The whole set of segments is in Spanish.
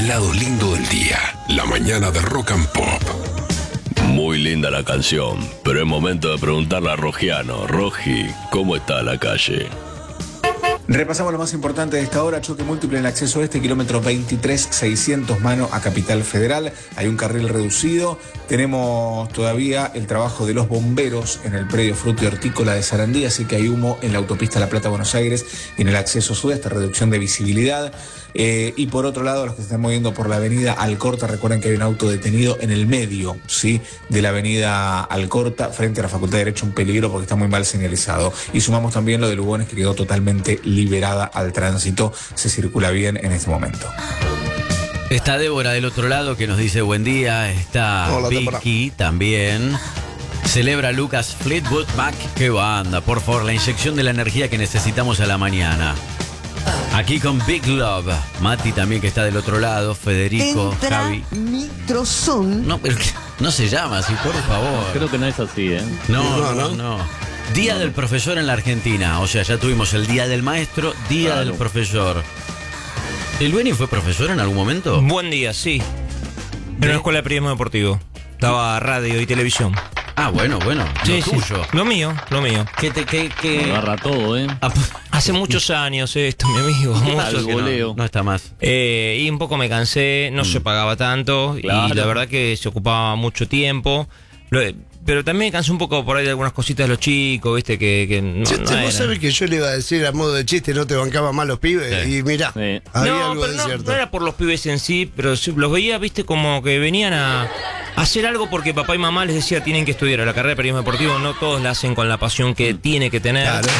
lado lindo del día. La mañana de Rock and Pop. Muy linda la canción, pero es momento de preguntarle a Rogiano. Rogi, ¿cómo está la calle? Repasamos lo más importante de esta hora. Choque múltiple en el acceso este, kilómetro 23,600 mano a Capital Federal. Hay un carril reducido. Tenemos todavía el trabajo de los bomberos en el predio Fruto y Hortícola de Sarandí, así que hay humo en la autopista La Plata-Buenos Aires y en el acceso sudeste, reducción de visibilidad. Y por otro lado, los que se están moviendo por la avenida Alcorta, recuerden que hay un auto detenido en el medio, ¿sí?, de la avenida Alcorta, frente a la Facultad de Derecho, un peligro porque está muy mal señalizado. Y sumamos también lo de Lugones, que quedó totalmente liberada al tránsito, se circula bien en este momento. Está Débora del otro lado que nos dice buen día, está Hola, Vicky también. Celebra Lucas Fleetwood Mac, qué banda, por favor, la inyección de la energía que necesitamos a la mañana. Aquí con Big Love, Mati también que está del otro lado, Federico, Entra Javi. Nitroson. No, pero no se llama así, por favor. Creo que no es así, ¿eh? No. Día del profesor en la Argentina, o sea, ya tuvimos el Día del Maestro, Día del Profesor. ¿El Beni fue profesor en algún momento? Buen día, sí. En una escuela de periodismo deportivo. Daba radio y televisión. Ah, bueno, Sí, lo tuyo. Lo mío. ¿Qué? Agarra todo, ¿eh? Hace muchos años esto, mi amigo. Muchos que voleo. No está más. y un poco me cansé, no se pagaba tanto. Claro. Y la verdad que se ocupaba mucho tiempo. Pero también me cansé un poco por ahí de algunas cositas de los chicos, viste, que no, Vos eran. sabés que yo le iba a decir a modo de chiste, no te bancaba mal los pibes. Sí. Y mirá, Sí. había No, algo pero de no cierto. era por los pibes en sí, pero sí, los veía, viste, como que venían a hacer algo porque papá y mamá les decía tienen que estudiar. La carrera de periodismo deportivo no todos la hacen con la pasión que tiene que tener. Claro.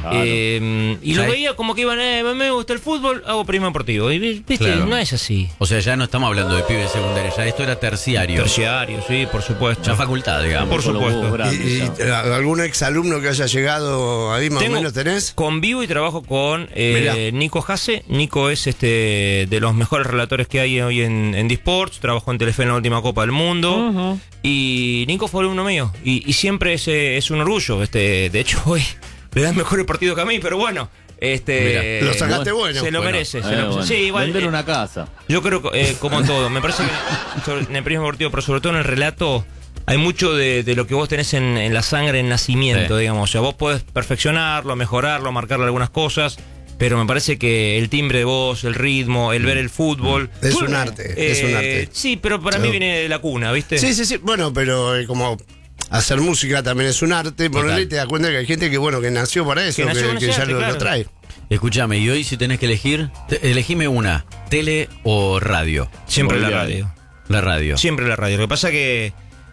Y los veía como que iban, me gusta el fútbol, hago periodismo deportivo. Y viste, Claro. no es así. O sea, ya no estamos hablando de pibes secundarios, ya esto era terciario. Terciario, sí, por supuesto. Ya facultad, digamos. Por Solo supuesto. vos, grande, ¿Y ya. algún exalumno que haya llegado ahí más o menos tenés? Convivo y trabajo con Mirá. Nico Jase. Nico es de los mejores relatores que hay hoy en D-Sports. Trabajó en Telefe en la última Copa del Mundo. Y Nico fue alumno mío. Y siempre es un orgullo. De hecho, hoy le da el mejor partido que a mí, pero bueno. Mirá, lo sacaste bueno. Se lo Bueno. merece. Bueno. Sí, igual. Vender una casa. Yo creo que, como todo, me parece que en el periodismo deportivo, pero sobre todo en el relato, hay mucho de lo que vos tenés en la sangre, en nacimiento, Sí. digamos. O sea, vos podés perfeccionarlo, mejorarlo, marcarle algunas cosas, pero me parece que el timbre de voz, el ritmo, el ver el fútbol... Es un arte, es un arte. Sí, pero para mí viene de la cuna, ¿viste? Sí. Bueno, pero como hacer música también es un arte. Por Total. ahí te das cuenta que hay gente que, bueno, que nació para eso, Que nació con que ese ya arte, lo claro. trae. Escúchame, y hoy si tenés que elegir, elegime una, tele o radio. Siempre la Boliviano. radio. La radio. Siempre la radio. Lo que pasa que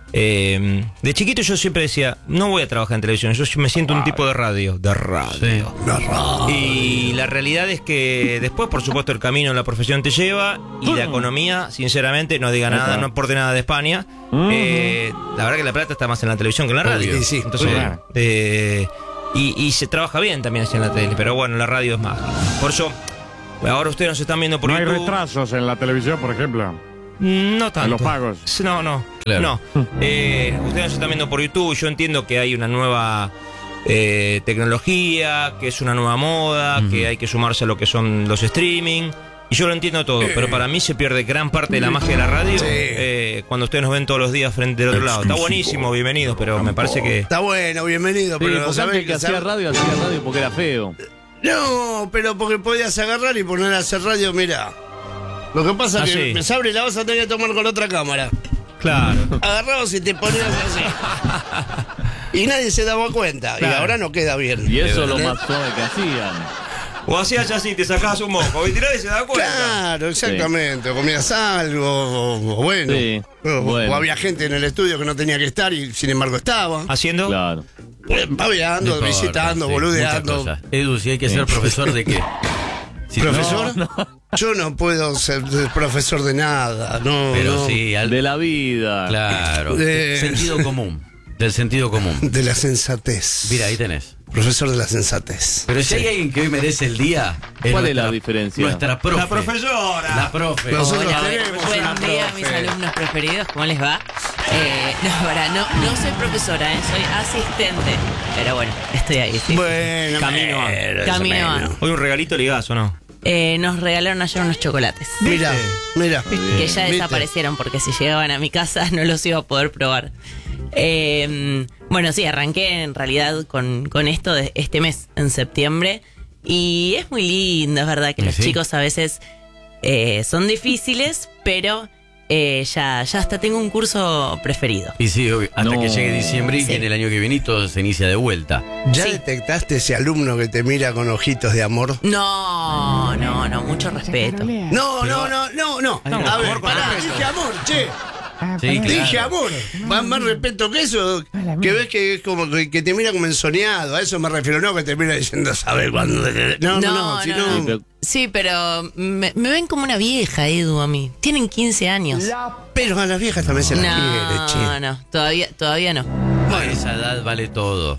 de chiquito yo siempre decía, no voy a trabajar en televisión, yo me siento un tipo de radio. Sí. Y la realidad es que después, por supuesto, el camino en la profesión te lleva y la economía, sinceramente, no diga nada, no aporte nada de España. La verdad que la plata está más en la televisión que en la radio. Obvio. Sí, Entonces, claro. y se trabaja bien también así en la tele, pero bueno, la radio es más. Por eso, ahora ustedes nos están viendo por No hay YouTube. retrasos en la televisión, por ejemplo. No tanto. En los pagos. No. Claro. No. Ustedes nos están viendo por YouTube. Yo entiendo que hay una nueva tecnología, que es una nueva moda, que hay que sumarse a lo que son los streaming. Y yo lo entiendo todo, pero para mí se pierde gran parte de la magia de la radio cuando ustedes nos ven todos los días frente del otro lado. Está buenísimo, bienvenidos, pero me parece que... Está bueno, bienvenido, Sí, pero porque ¿sabés antes que hacía radio porque era feo. No, pero porque podías agarrar y poner a hacer radio, mirá. Lo que pasa es que sí. Sabri la vas a tener que tomar con otra cámara. Claro. Agarrabas y te ponías así. Y nadie se daba cuenta. Claro. Y ahora no queda bien. Y eso es lo ¿Entendés? más suave que hacían. O hacías así, te sacabas un moco, y tirás y se da cuenta. Claro, exactamente. O comías algo, o bueno. Sí, O bueno. había gente en el estudio que no tenía que estar y sin embargo estaba. ¿Haciendo? Claro. Babeando, No importa, visitando, sí, boludeando. muchas cosas. Edu, si hay que ser profesor de qué. Si ¿Profesor? No. Yo no puedo ser profesor de nada. No, Pero no. sí, De la vida. claro. Sentido común. Del sentido común. De la sensatez. Mira, ahí tenés. Profesor de la sensatez. Pero si hay alguien que hoy merece el día, ¿Cuál es la diferencia? Nuestra profe. La profesora. La profe. Nosotros Hola, tenemos buen una día, profe. mis alumnos preferidos, ¿cómo les va? No soy profesora, soy asistente, pero bueno, estoy ahí. Sí. Bueno, Camino a. Camino a. Hoy un regalito ligazo, ¿no? nos regalaron ayer unos chocolates. Mira. Que ya ¿Viste? desaparecieron porque si llegaban a mi casa no los iba a poder probar. Bueno, sí, arranqué en realidad con esto de este mes, en septiembre. Y es muy lindo, es verdad que los chicos a veces son difíciles, pero ya hasta tengo un curso preferido. Y sí, obvio, hasta que llegue diciembre y viene el año que viene y todo se inicia de vuelta. ¿Ya detectaste ese alumno que te mira con ojitos de amor? No, mucho respeto. No. A ver, pará, dije amor, che. Sí, Dije claro. amor. Más respeto que eso. Que ves que es como que te mira como ensoñado. A eso me refiero, no que te mira diciendo, ¿sabe cuándo? No. Sí, pero me ven como una vieja, Edu, a mí. Tienen 15 años. Pero a las viejas también se las quiere, che. No, todavía no. A esa edad vale todo.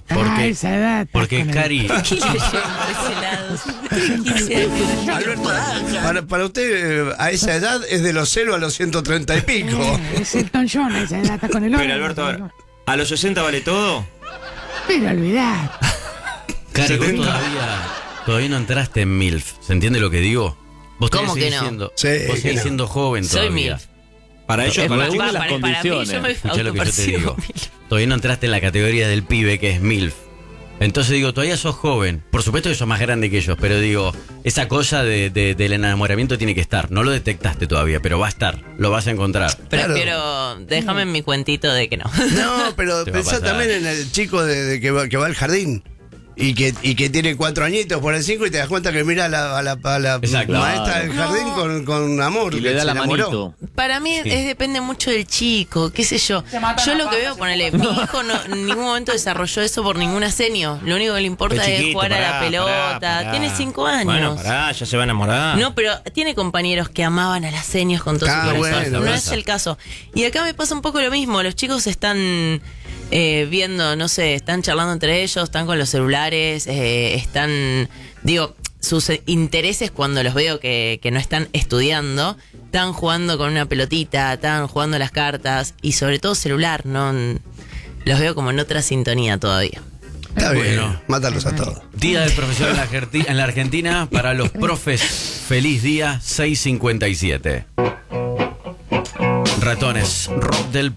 Porque Cari. ¿Qué le llevan por ese lado? Tienen 15 años. Alberto, para usted, a esa edad es de los 0 a los 130 y pico. Es el John, esa edad está con el oro. Pero Alberto, a ver, ¿a los 60 vale todo? Pero olvidad. Cari, vos 70. todavía no entraste en MILF. ¿Se entiende lo que digo? Vos ¿Cómo todavía que seguís no? siendo, Sí, vos que seguís no. siendo joven Soy todavía. MILF. Para ellos, para Reúne ellos. las Para mí condiciones. yo me Escuchá lo que yo te autopercibo digo. MILF. Todavía no entraste en la categoría del pibe que es MILF. Entonces digo, todavía sos joven. Por supuesto que sos más grande que ellos, pero digo, esa cosa del enamoramiento tiene que estar. No lo detectaste todavía, pero va a estar. Lo vas a encontrar. Claro. Prefiero, déjame en mi cuentito de que no. No, pero Te va a pensá pasar. también en el chico que va al jardín. Y que tiene 4 añitos por el 5 y te das cuenta que mira a la Exacto. maestra del jardín con amor. Y que le da se la enamoró. manito. Para mí depende mucho del chico, qué sé yo. Yo lo que veo, ponele, mi hijo no, en ningún momento desarrolló eso por ningún asenio. Lo único que le importa Pero es chiquito, jugar a la pará, pelota. pará. Tiene 5 años. Bueno, pará, ya se va a enamorar. No, pero tiene compañeros que amaban a las senios con todo su corazón. bueno, no pasa. es el caso. Y acá me pasa un poco lo mismo. Los chicos están viendo, no sé, están charlando entre ellos, están con los celulares, están, digo, sus intereses cuando los veo que no están estudiando, están jugando con una pelotita, están jugando las cartas y sobre todo celular, no los veo como en otra sintonía todavía. Está bien, Bueno. mátalos a todos. Día del profesor en la Argentina. Para los profes, feliz día, 6:57. Ratones, rock del